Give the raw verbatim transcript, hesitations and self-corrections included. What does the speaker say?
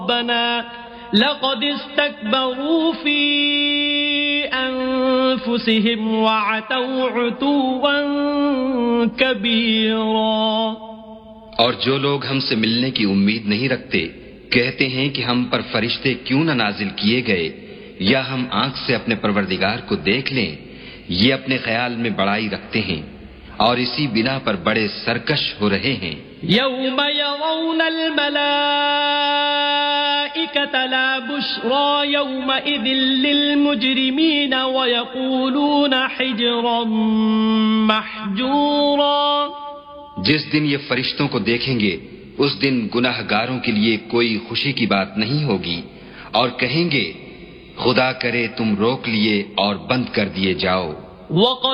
ربنا لقد استكبروا في أنفسهم وعتوا عتوا كبيرا। और जो लोग हमसे मिलने की उम्मीद नहीं रखते कहते हैं कि हम पर फरिश्ते क्यों न नाजिल किए गए या हम आंख से अपने परवरदिगार को देख लें, ये अपने ख्याल में बड़ाई रखते हैं और इसी बिना पर बड़े सरकश हो रहे हैं। यौम यरौनल मलाइकता ला बुश्रा यौमइदिल लिल मुजरिमीन व यक़ूलून हिज्रन महजूरा। जिस दिन ये फरिश्तों को देखेंगे उस दिन गुनाहगारों के लिए कोई खुशी की बात नहीं होगी और कहेंगे खुदा करे तुम रोक लिए और बंद कर दिए जाओ।